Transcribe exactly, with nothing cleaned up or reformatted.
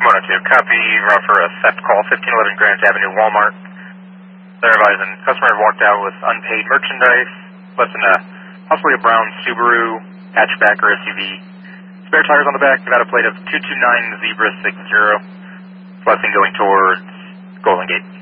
one oh two, copy, route for a theft call, fifteen eleven Grant Avenue, Walmart. They're advising customer had walked out with unpaid merchandise, less than a, possibly a brown Subaru hatchback or S U V. Spare tires on the back, got a plate of two two nine Zebra six zero, blessing going towards Golden Gate.